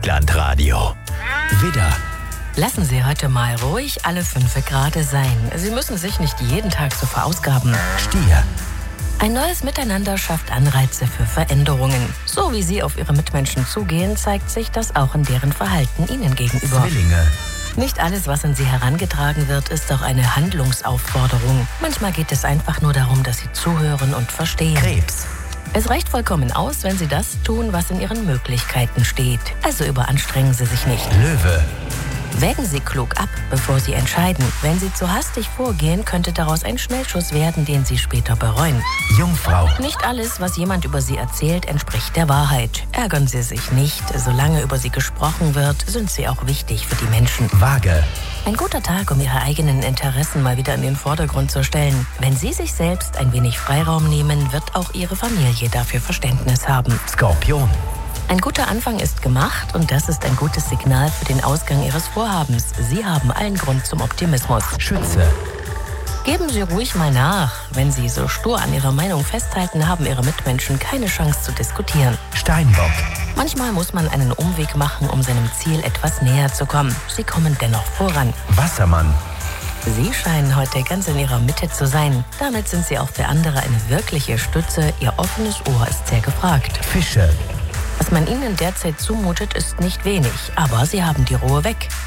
Vogtlandradio. Widder. Lassen Sie heute mal ruhig alle 5 Grade sein. Sie müssen sich nicht jeden Tag so verausgaben. Stier. Ein neues Miteinander schafft Anreize für Veränderungen. So wie Sie auf Ihre Mitmenschen zugehen, zeigt sich das auch in deren Verhalten Ihnen gegenüber. Zwillinge. Nicht alles, was an Sie herangetragen wird, ist auch eine Handlungsaufforderung. Manchmal geht es einfach nur darum, dass Sie zuhören und verstehen. Krebs. Es reicht vollkommen aus, wenn Sie das tun, was in Ihren Möglichkeiten steht. Also überanstrengen Sie sich nicht. Löwe. Wägen Sie klug ab, bevor Sie entscheiden. Wenn Sie zu hastig vorgehen, könnte daraus ein Schnellschuss werden, den Sie später bereuen. Jungfrau. Nicht alles, was jemand über Sie erzählt, entspricht der Wahrheit. Ärgern Sie sich nicht. Solange über Sie gesprochen wird, sind Sie auch wichtig für die Menschen. Waage. Ein guter Tag, um Ihre eigenen Interessen mal wieder in den Vordergrund zu stellen. Wenn Sie sich selbst ein wenig Freiraum nehmen, wird auch Ihre Familie dafür Verständnis haben. Skorpion. Ein guter Anfang ist gemacht und das ist ein gutes Signal für den Ausgang Ihres Vorhabens. Sie haben allen Grund zum Optimismus. Schütze. Geben Sie ruhig mal nach. Wenn Sie so stur an Ihrer Meinung festhalten, haben Ihre Mitmenschen keine Chance zu diskutieren. Steinbock. Manchmal muss man einen Umweg machen, um seinem Ziel etwas näher zu kommen. Sie kommen dennoch voran. Wassermann. Sie scheinen heute ganz in Ihrer Mitte zu sein. Damit sind Sie auch für andere eine wirkliche Stütze. Ihr offenes Ohr ist sehr gefragt. Fische. Was man Ihnen derzeit zumutet, ist nicht wenig, aber Sie haben die Ruhe weg.